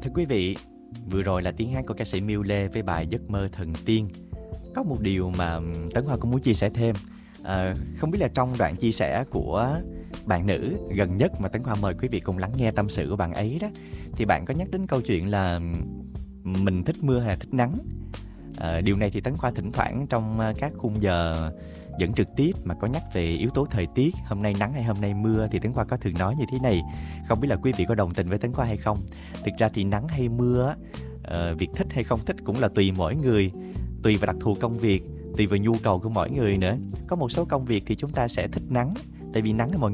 Thưa quý vị, vừa rồi là tiếng hát của ca sĩ Miu Lê với bài Giấc mơ thần tiên. Có một điều mà Tấn Hoa cũng muốn chia sẻ thêm. Không biết là trong đoạn chia sẻ của bạn nữ gần nhất mà Tấn Hoa mời quý vị cùng lắng nghe tâm sự của bạn ấy đó, thì bạn có nhắc đến câu chuyện là mình thích mưa hay là thích nắng. Điều này thì Tấn Khoa thỉnh thoảng trong các khung giờ dẫn trực tiếp mà có nhắc về yếu tố thời tiết, hôm nay nắng hay hôm nay mưa, thì Tấn Khoa có thường nói như thế này. Không biết là quý vị có đồng tình với Tấn Khoa hay không. Thực ra thì nắng hay mưa, việc thích hay không thích cũng là tùy mỗi người, tùy vào đặc thù công việc, tùy vào nhu cầu của mỗi người nữa. Có một số công việc thì chúng ta sẽ thích nắng, tại vì nắng mọi